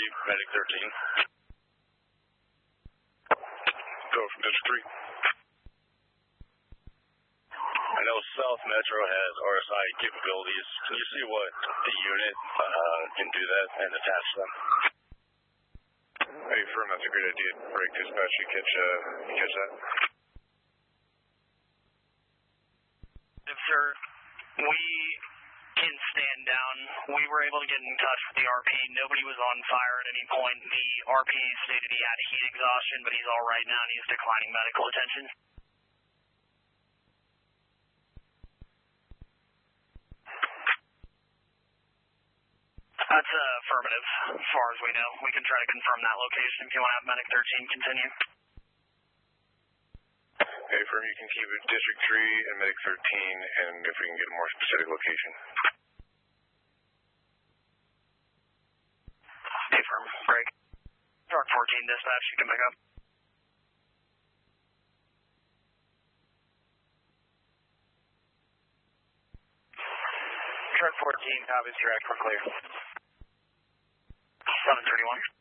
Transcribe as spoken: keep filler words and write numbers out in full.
Medic thirteen. Go from District three. I know South Metro has R S I capabilities. Can you see what the unit uh, can do that and attach them? Hey, firm, that's a great idea. Break dispatch, you catch, uh, you catch that? If, sir, we can stand down. We were able to get in touch with the R P. Nobody was on fire at any point. The R P stated he had heat exhaustion, but he's all right now and he's declining medical attention. That's uh, affirmative, as far as we know. We can try to confirm that location if you want to have Medic thirteen continue. Hey, firm, you can keep it District three and Medic thirteen, and if we can get a more specific location. Hey, firm, break. Dark fourteen dispatch, you can pick up. Truck fourteen, copies, direct, we're clear. seven thirty-one.